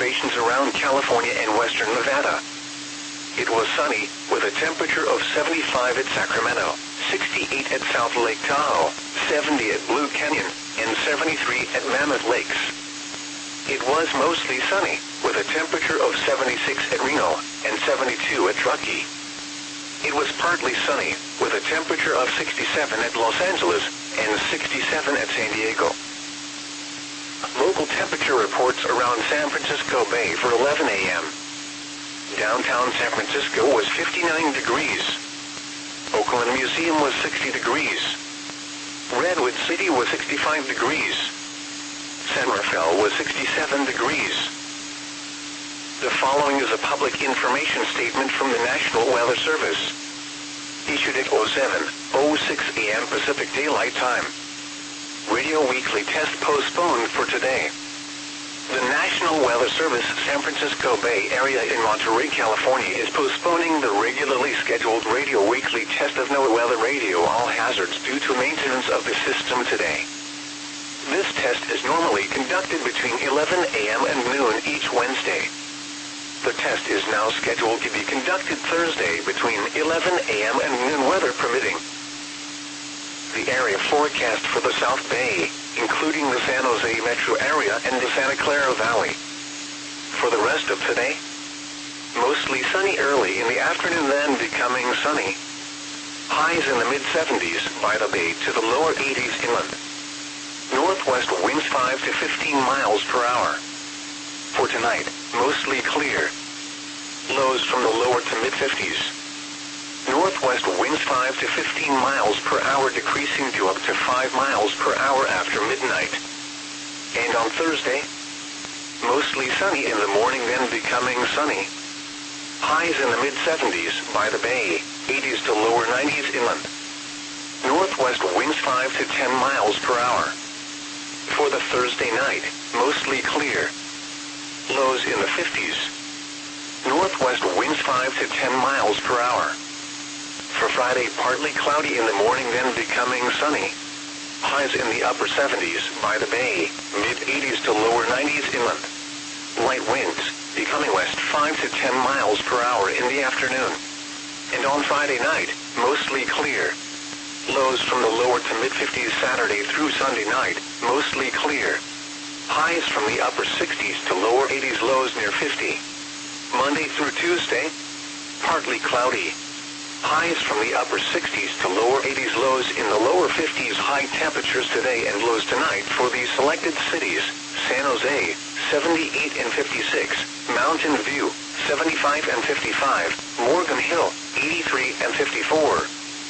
concentrations around California and western Nevada. It was sunny, with a temperature of 75 at Sacramento, 68 at South Lake Tahoe, 70 at Blue Canyon, and 73 at Mammoth Lakes. It was mostly sunny, with a temperature of 76 at Reno, and 72 at Truckee. It was partly sunny, with a temperature of 67 at Los Angeles, and 67 at San Diego. Local temperature reports around San Francisco Bay for 11 a.m. Downtown San Francisco was 59 degrees. Oakland Museum was 60 degrees. Redwood City was 65 degrees. San Rafael was 67 degrees. The following is a public information statement from the National Weather Service. Issued at 07:06 a.m. Pacific Daylight Time. Radio Weekly test postponed for today. The National Weather Service San Francisco Bay Area in Monterey, California is postponing the regularly scheduled Radio Weekly test of NOAA Weather Radio All Hazards due to maintenance of the system today. This test is normally conducted between 11 a.m. and noon each Wednesday. The test is now scheduled to be conducted Thursday between 11 a.m. and noon, weather permitting. The area forecast for the South Bay, including the San Jose metro area and the Santa Clara Valley. For the rest of today, mostly sunny early in the afternoon, then becoming sunny. Highs in the mid-70s by the bay to the lower 80s inland. Northwest winds 5 to 15 miles per hour. For tonight, mostly clear. Lows from the lower to mid-50s. Northwest winds 5 to 15 miles per hour, decreasing to up to 5 miles per hour after midnight. And on Thursday, mostly sunny in the morning, then becoming sunny. Highs in the mid-70s by the bay, 80s to lower 90s inland. Northwest winds 5 to 10 miles per hour. For the Thursday night, mostly clear. Lows in the 50s. Northwest winds 5 to 10 miles per hour. For Friday, partly cloudy in the morning, then becoming sunny. Highs in the upper 70s by the bay, mid-80s to lower 90s inland. Light winds, becoming west 5 to 10 miles per hour in the afternoon. And on Friday night, mostly clear. Lows from the lower to mid-50s Saturday through Sunday night, mostly clear. Highs from the upper 60s to lower 80s, lows near 50. Monday through Tuesday, partly cloudy. Highs from the upper 60s to lower 80s, lows in the lower 50s. High temperatures today and lows tonight for these selected cities: San Jose, 78 and 56, Mountain View, 75 and 55, Morgan Hill, 83 and 54.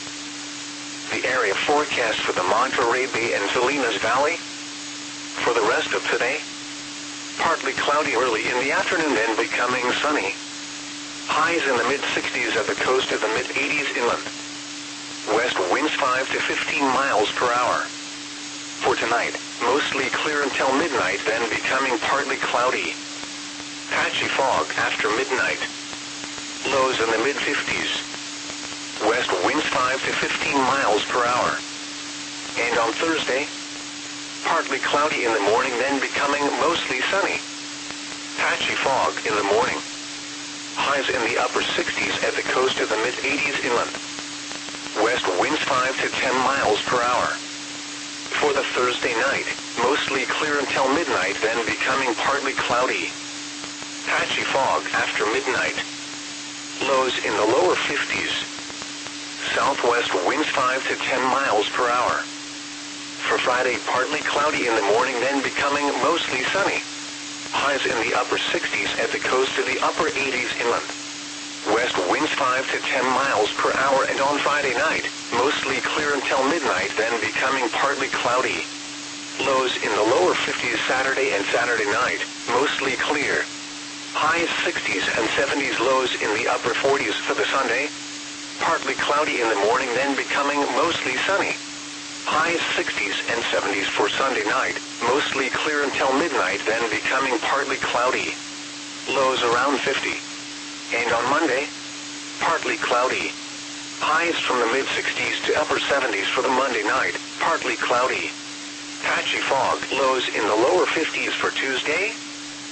The area forecast for the Monterey Bay and Salinas Valley. For the rest of today, partly cloudy early in the afternoon, then becoming sunny. Highs in the mid-60s at the coast of the mid-80s inland. West winds 5 to 15 miles per hour. For tonight, mostly clear until midnight, then becoming partly cloudy. Patchy fog after midnight. Lows in the mid-50s. West winds 5 to 15 miles per hour. And on Thursday, partly cloudy in the morning, then becoming mostly sunny. Patchy fog in the morning. Highs in the upper 60s at the coast of the mid-80s inland. West winds 5 to 10 miles per hour. For the Thursday night, mostly clear until midnight, then becoming partly cloudy. Patchy fog after midnight. Lows in the lower 50s. Southwest winds 5 to 10 miles per hour. For Friday, partly cloudy in the morning, then becoming mostly sunny. Highs in the upper 60s at the coast of the upper 80s inland. West winds 5 to 10 miles per hour, and on Friday night, mostly clear until midnight, then becoming partly cloudy. Lows in the lower 50s Saturday and Saturday night, mostly clear. Highs 60s and 70s, lows in the upper 40s for the Sunday. Partly cloudy in the morning, then becoming mostly sunny. Highs 60s and 70s for Sunday night, mostly clear until midnight, then becoming partly cloudy. Lows around 50. And on Monday, partly cloudy. Highs from the mid-60s to upper 70s for the Monday night, partly cloudy. Patchy fog, lows in the lower 50s for Tuesday.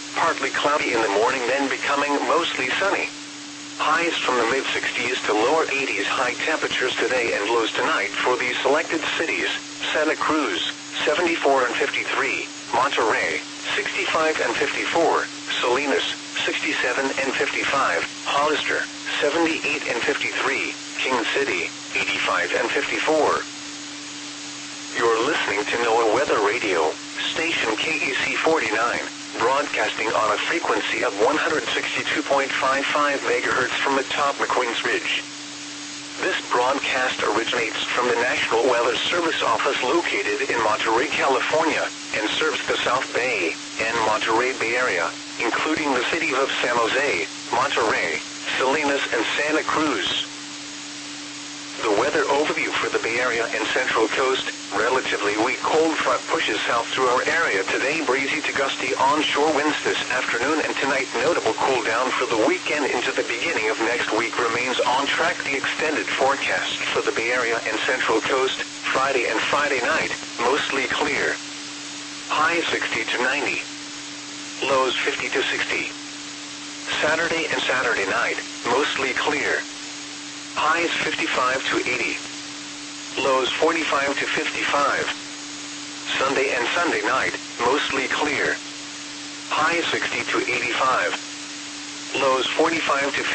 partly cloudy in the morning, then becoming mostly sunny. Highs from the mid-60s to lower 80s. High temperatures today and lows tonight for these selected cities: Santa Cruz, 74 and 53, Monterrey, 65 and 54, Salinas, 67 and 55, Hollister, 78 and 53, King City, 85 and 54. You're listening to NOAA Weather Radio, station KEC 49, broadcasting on a frequency of 162.55 MHz from atop McQueen's Ridge. This broadcast originates from the National Weather Service office located in Monterey, California, and serves the South Bay and Monterey Bay Area, including the cities of San Jose, Monterey, Salinas, and Santa Cruz. The weather overview for the Bay Area and Central Coast: relatively weak cold front pushes south through our area today. Breezy to gusty onshore winds this afternoon and tonight. Notable cool down for the weekend into the beginning of next week remains on track. The extended forecast for the Bay Area and Central Coast: Friday and Friday night, mostly clear. Highs 60 to 90. Lows 50 to 60. Saturday and Saturday night, mostly clear. Highs 55 to 80. Lows 45 to 55. Sunday and Sunday night, mostly clear. Highs 60 to 85. Lows 45 to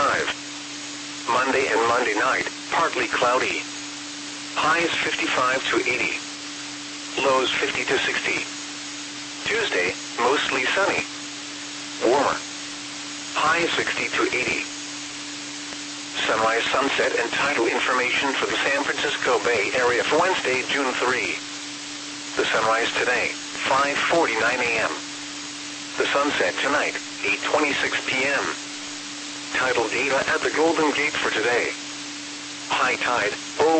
55. Monday and Monday night, partly cloudy. Highs 55 to 80. Lows 50 to 60. Tuesday, mostly sunny. Warmer. Highs 60 to 80. Sunrise, sunset, and tidal information for the San Francisco Bay Area for Wednesday, June 3. The sunrise today, 5:49 a.m. The sunset tonight, 8:26 p.m. Tidal data at the Golden Gate for today. High tide,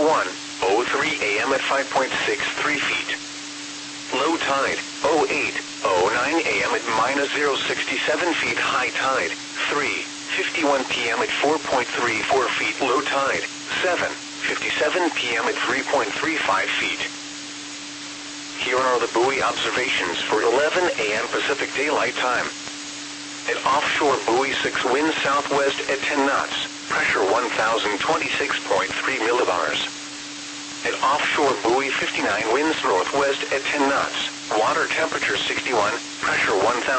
01:03 a.m. at 5.63 feet. Low tide, 08:09 a.m. at -0.67 feet. High tide, 3:51 p.m. at 4.34 feet. Low tide, 7:57 p.m. at 3.35 feet. Here are the buoy observations for 11 a.m. Pacific Daylight Time. At offshore buoy 6, wind southwest at 10 knots, pressure 1,026.3 millibars. At offshore buoy 59, winds northwest at 10 knots, water temperature 61, pressure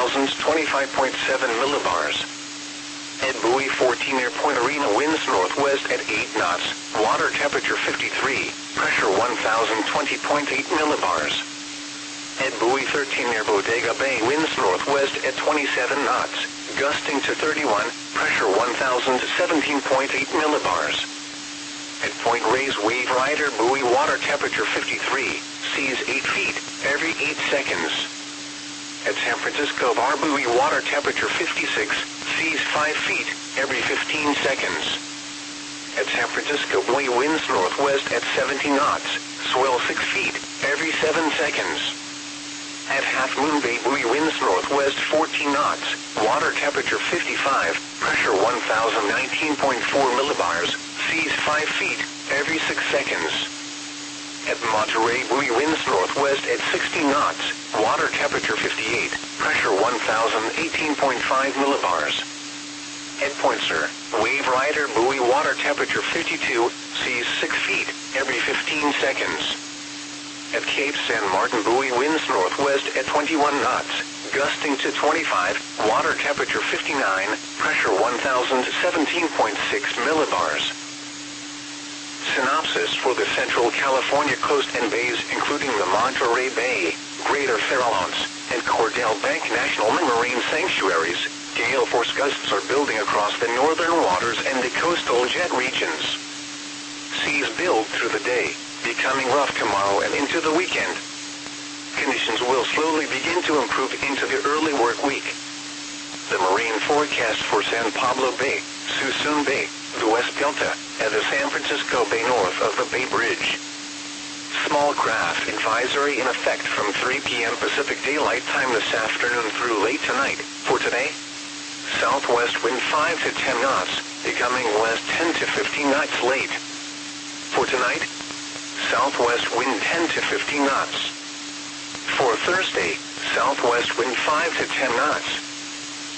1,025.7 millibars. At buoy 14 near Point Arena, winds northwest at 8 knots, water temperature 53, pressure 1,020.8 millibars. At buoy 13 near Bodega Bay, winds northwest at 27 knots, gusting to 31, pressure 1,017.8 millibars. At Point Reyes Wave Rider buoy, water temperature 53, seas 8 feet every 8 seconds. At San Francisco Bar buoy, water temperature 56, seas 5 feet every 15 seconds. At San Francisco buoy, winds northwest at 70 knots, swell 6 feet every 7 seconds. At Half Moon Bay buoy, winds northwest 14 knots, water temperature 55, pressure 1,019.4 millibars, seas 5 feet every 6 seconds. At Monterey buoy, winds northwest at 60 knots, water temperature 58, pressure 1,018.5 millibars. At Point Sur, Wave Rider buoy, water temperature 52, seas 6 feet every 15 seconds. At Cape San Martin buoy, winds northwest at 21 knots, gusting to 25, water temperature 59, pressure 1,017.6 millibars. Synopsis for the Central California coast and bays, including the Monterey Bay, Greater Farallones, and Cordell Bank National Marine Sanctuaries. Gale force gusts are building across the northern waters and the coastal jet regions. Seas build through the day, becoming rough tomorrow and into the weekend. Conditions will slowly begin to improve into the early work week. The marine forecast for San Pablo Bay, Suisun Bay, the West Delta, and the San Francisco Bay north of the Bay Bridge. Small craft advisory in effect from 3 p.m. Pacific Daylight Time this afternoon through late tonight. For today, southwest wind 5 to 10 knots, becoming west 10 to 15 knots late. For tonight, southwest wind 10 to 15 knots. For Thursday, southwest wind 5 to 10 knots,